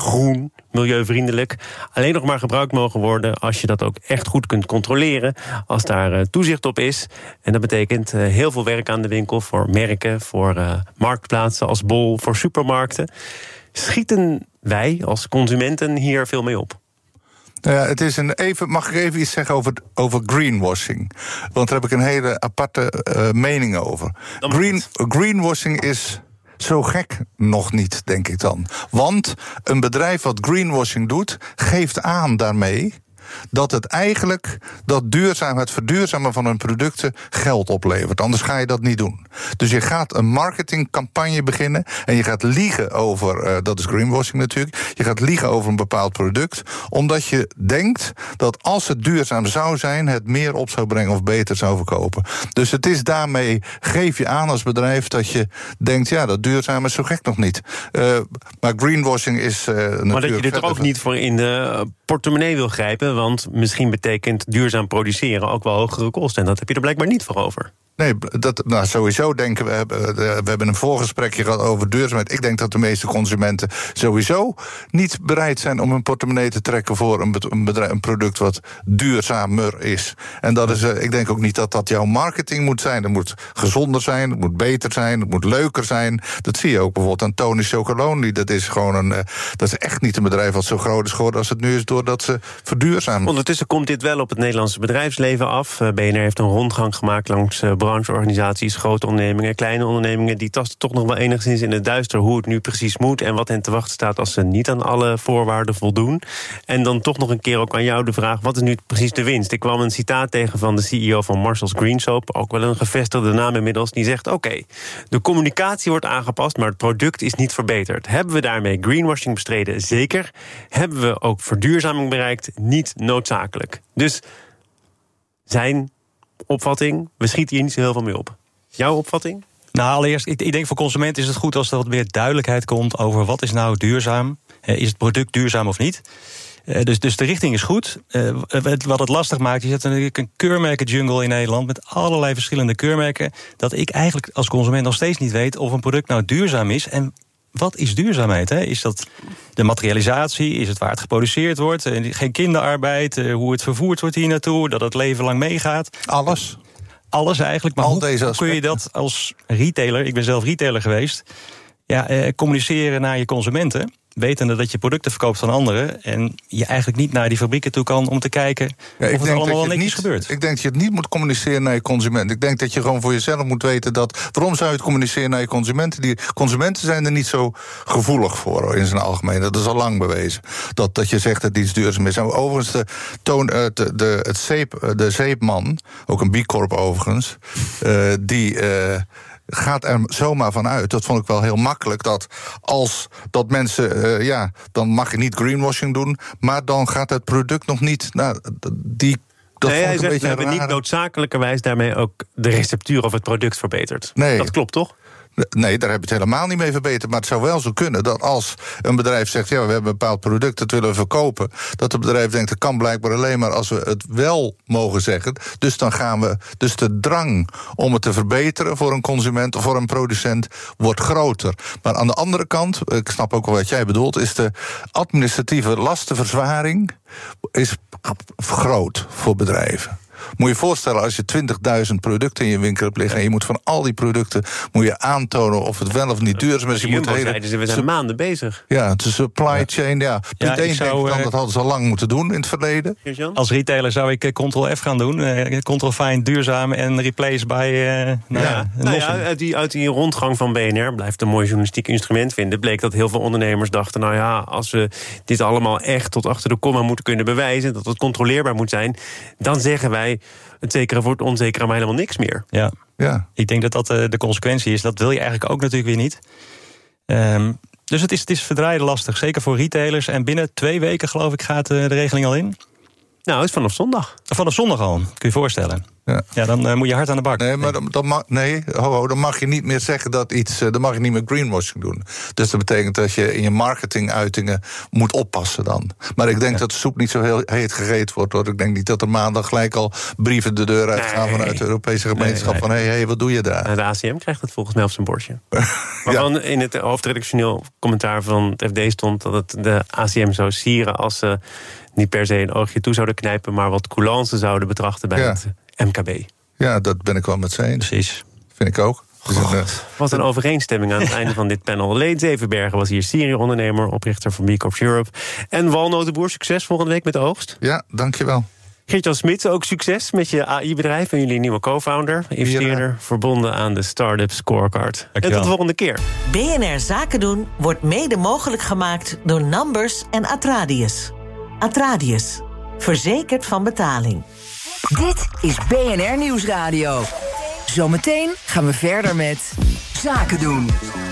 groen, milieuvriendelijk, alleen nog maar gebruikt mogen worden als je dat ook echt goed kunt controleren, als daar toezicht op is. En dat betekent heel veel werk aan de winkel voor merken, voor marktplaatsen als Bol, voor supermarkten. Schieten wij als consumenten hier veel mee op? Ja, het is mag ik even iets zeggen over greenwashing? Want daar heb ik een hele aparte mening over. Greenwashing is zo gek nog niet, denk ik dan. Want een bedrijf wat greenwashing doet, geeft aan daarmee dat het eigenlijk het verduurzamen van hun producten geld oplevert. Anders ga je dat niet doen. Dus je gaat een marketingcampagne beginnen en je gaat liegen over, dat is greenwashing natuurlijk, je gaat liegen over een bepaald product, omdat je denkt dat als het duurzaam zou zijn, het meer op zou brengen of beter zou verkopen. Dus het is daarmee, geef je aan als bedrijf dat je denkt, ja, dat duurzaam is zo gek nog niet. Maar greenwashing is natuurlijk... Maar dat je er ook niet voor in de portemonnee wil grijpen, want misschien betekent duurzaam produceren ook wel hogere kosten. En dat heb je er blijkbaar niet voor over. Nee, sowieso denken we hebben een voorgesprekje gehad over duurzaamheid. Ik denk dat de meeste consumenten sowieso niet bereid zijn om hun portemonnee te trekken voor een product wat duurzamer is. En dat is, ik denk ook niet dat dat jouw marketing moet zijn. Het moet gezonder zijn, het moet beter zijn, het moet leuker zijn. Dat zie je ook bijvoorbeeld aan Tony Chocolonely. Dat is gewoon dat is echt niet een bedrijf wat zo groot is geworden als het nu is, doordat ze verduurzamen. Ondertussen komt dit wel op het Nederlandse bedrijfsleven af. BNR heeft een rondgang gemaakt langs brancheorganisaties, grote ondernemingen, kleine ondernemingen. Die tasten toch nog wel enigszins in het duister hoe het nu precies moet en wat hen te wachten staat als ze niet aan alle voorwaarden voldoen. En dan toch nog een keer ook aan jou de vraag, wat is nu precies de winst? Ik kwam een citaat tegen van de CEO van Marshalls Green Soap, ook wel een gevestigde naam inmiddels, die zegt, oké, de communicatie wordt aangepast, maar het product is niet verbeterd. Hebben we daarmee greenwashing bestreden? Zeker. Hebben we ook verduurzaming bereikt? Niet noodzakelijk. Dus zijn opvatting, we schieten hier niet zo heel veel mee op. Jouw opvatting? Nou, allereerst, ik denk voor consumenten is het goed als er wat meer duidelijkheid komt over wat is nou duurzaam. Is het product duurzaam of niet? Dus de richting is goed. Wat het lastig maakt, je zet natuurlijk een keurmerkenjungle in Nederland met allerlei verschillende keurmerken, dat ik eigenlijk als consument nog steeds niet weet of een product nou duurzaam is. En wat is duurzaamheid? Hè? Is dat de materialisatie? Is het waar het geproduceerd wordt? Geen kinderarbeid? Hoe het vervoerd wordt hier naartoe? Dat het leven lang meegaat? Alles eigenlijk. Maar hoe kun je dat als retailer, ik ben zelf retailer geweest, communiceren naar je consumenten, wetende dat je producten verkoopt van anderen en je eigenlijk niet naar die fabrieken toe kan om te kijken of het allemaal wel netjes gebeurt. Ik denk dat je het niet moet communiceren naar je consument. Ik denk dat je gewoon voor jezelf moet weten dat, waarom zou je het communiceren naar je consumenten? Die consumenten zijn er niet zo gevoelig voor in zijn algemeen. Dat is al lang bewezen. Dat je zegt dat iets duurzaam is. En overigens, de zeepman, ook een B Corp overigens, die gaat er zomaar van uit. Dat vond ik wel heel makkelijk. Dat mensen, dan mag je niet greenwashing doen, maar dan gaat het product nog niet. Hij zegt, we hebben niet noodzakelijkerwijs daarmee ook de receptuur of het product verbeterd. Nee. Dat klopt toch? Nee, daar heb je het helemaal niet mee verbeterd. Maar het zou wel zo kunnen dat als een bedrijf zegt, ja, we hebben een bepaald product, dat willen we verkopen, dat het bedrijf denkt, dat kan blijkbaar alleen maar als we het wel mogen zeggen. Dus dan gaan we, dus de drang om het te verbeteren voor een consument of voor een producent wordt groter. Maar aan de andere kant, ik snap ook wel wat jij bedoelt, is de administratieve lastenverzwaring is groot voor bedrijven. Moet je je voorstellen, als je 20.000 producten in je winkel hebt liggen en je moet van al die producten moet je aantonen of het wel of niet duurzaam is. We zijn maanden bezig. Ja, de supply chain, punt 1 dat hadden ze al lang moeten doen in het verleden. Als retailer zou ik Ctrl-F gaan doen. Ctrl-Find duurzaam en replace bij uit die rondgang van BNR, blijft een mooi journalistiek instrument vinden, bleek dat heel veel ondernemers dachten, nou ja, als we dit allemaal echt tot achter de komma moeten kunnen bewijzen, dat het controleerbaar moet zijn, dan zeggen wij het zekere voor het onzekere maar helemaal niks meer. Ja. Ik denk dat dat de consequentie is. Dat wil je eigenlijk ook natuurlijk weer niet. Dus het is verdraaid lastig, zeker voor retailers. En binnen 2 weken, geloof ik, gaat de regeling al in. Nou, het is vanaf zondag. Vanaf zondag al, kun je je voorstellen. Ja, dan moet je hard aan de bak. Nee, maar dan mag je niet meer zeggen dat iets... dan mag je niet meer greenwashing doen. Dus dat betekent dat je in je marketinguitingen moet oppassen dan. Maar ik denk dat de soep niet zo heel heet gegeten wordt, hoor. Ik denk niet dat er maandag gelijk al brieven de deur uitgaan vanuit de Europese gemeenschap van hey, wat doe je daar? De ACM krijgt het volgens mij op zijn bordje. Waarvan in het hoofdredactioneel commentaar van het FD stond dat het de ACM zou sieren als ze niet per se een oogje toe zouden knijpen, maar wat coulance zouden betrachten bij het MKB. Ja, dat ben ik wel met ze eens. Precies. Vind ik ook. Wat een overeenstemming aan het einde van dit panel. Leen Zevenbergen was hier Syrië-ondernemer, oprichter van B Corp Europe. En walnotenboer, succes volgende week met de oogst. Ja, dankjewel. Geert-Jan Smit, ook succes met je AI-bedrijf en jullie nieuwe co-founder, investeerder, verbonden aan de Startup Scorecard. En tot de volgende keer. BNR Zaken doen wordt mede mogelijk gemaakt door Numbers en Atradius. Atradius, verzekerd van betaling. Dit is BNR Nieuwsradio. Zometeen gaan we verder met Zaken doen.